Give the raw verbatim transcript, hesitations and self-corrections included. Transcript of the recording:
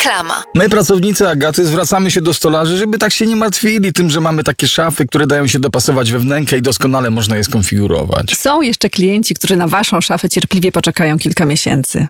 Reklama. My, pracownicy Agaty, zwracamy się do stolarzy, żeby tak się nie martwili tym, że mamy takie szafy, które dają się dopasować we wnękę i doskonale można je skonfigurować. Są jeszcze klienci, którzy na waszą szafę cierpliwie poczekają kilka miesięcy.